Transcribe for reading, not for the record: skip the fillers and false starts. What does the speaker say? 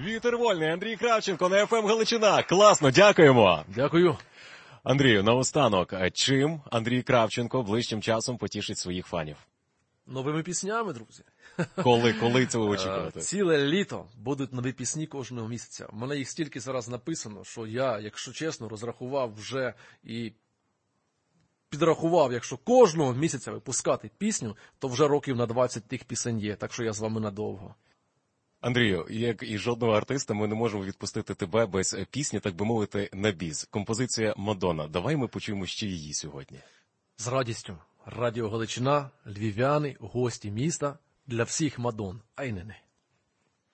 Вітер вольний, Андрій Кравченко на ФМ Галичина. Класно, дякуємо. Дякую. Андрію, наостанок, чим Андрій Кравченко ближчим часом потішить своїх фанів? Новими піснями, друзі. Коли це ви очікуєте? Ціле літо будуть нові пісні кожного місяця. У мене їх стільки зараз написано, що я, якщо чесно, розрахував вже і підрахував, якщо кожного місяця випускати пісню, то вже років на 20 тих пісень є, так що я з вами надовго. Андрію, як і жодного артиста, ми не можемо відпустити тебе без пісні, так би мовити, на біс. Композиція «Мадонна». Давай ми почуємо ще її сьогодні. З радістю. Радіо Галичина, львів'яни, гості міста, для всіх Мадон, а й не.